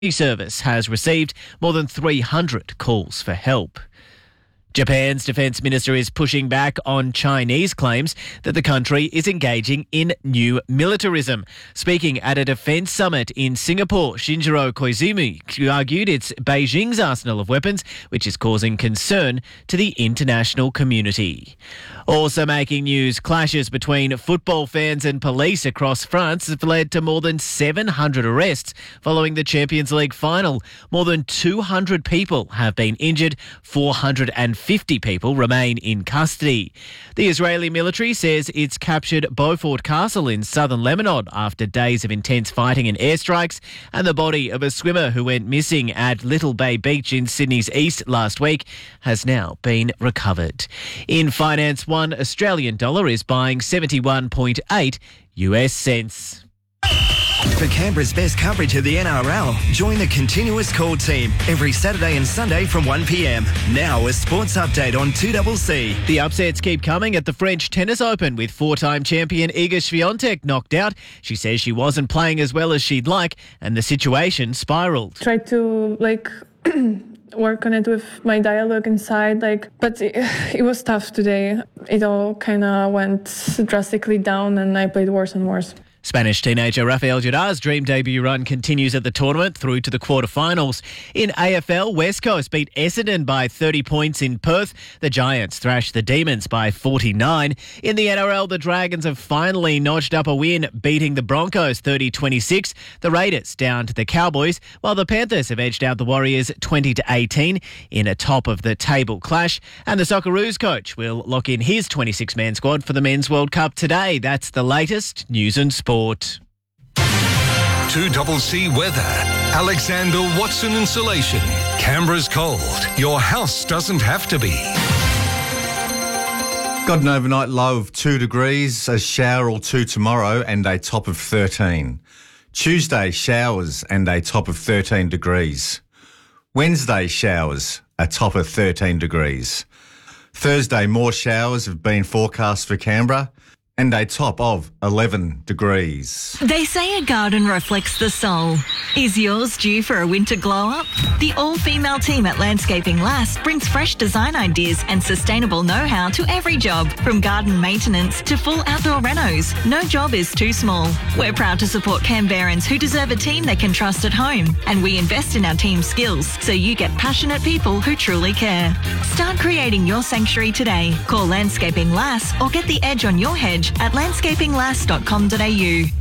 service has received more than 300 calls for help. Japan's defence minister is pushing back on Chinese claims that the country is engaging in new militarism. Speaking at a defence summit in Singapore, Shinjiro Koizumi argued it's Beijing's arsenal of weapons which is causing concern to the international community. Also making news, clashes between football fans and police across France have led to more than 700 arrests following the Champions League final. More than 200 people have been injured, 450 people remain in custody. The Israeli military says it's captured Beaufort Castle in southern Lebanon after days of intense fighting and airstrikes, and the body of a swimmer who went missing at Little Bay Beach in Sydney's east last week has now been recovered. In finance, one Australian dollar is buying 71.8 US cents. For Canberra's best coverage of the NRL, join the Continuous Call team every Saturday and Sunday from 1 p.m. Now a sports update on 2CC. The upsets keep coming at the French Tennis Open with four-time champion Iga Swiatek knocked out. She says she wasn't playing as well as she'd like and the situation spiralled. Tried to work on it with my dialogue inside, but it was tough today. It all kind of went drastically down and I played worse and worse. Spanish teenager Rafael Jada's dream debut run continues at the tournament through to the quarterfinals. In AFL, West Coast beat Essendon by 30 points in Perth. The Giants thrashed the Demons by 49. In the NRL, the Dragons have finally notched up a win, beating the Broncos 30-26. The Raiders down to the Cowboys, while the Panthers have edged out the Warriors 20-18 in a top-of-the-table clash. And the Socceroos coach will lock in his 26-man squad for the Men's World Cup today. That's the latest news and sport. 2CC weather. Alexander Watson Insulation. Canberra's cold. Your house doesn't have to be. Got an overnight low of 2 degrees, a shower or two tomorrow and a top of 13. Tuesday, showers and a top of 13 degrees. Wednesday, showers, a top of 13 degrees. Thursday, more showers have been forecast for Canberra and a top of 11 degrees. They say a garden reflects the soul. Is yours due for a winter glow-up? The all-female team at Landscaping Lass brings fresh design ideas and sustainable know-how to every job, from garden maintenance to full outdoor renos. No job is too small. We're proud to support Canberrans who deserve a team they can trust at home, and we invest in our team's skills so you get passionate people who truly care. Start creating your sanctuary today. Call Landscaping Lass or get the edge on your hedge at landscapinglass.com.au.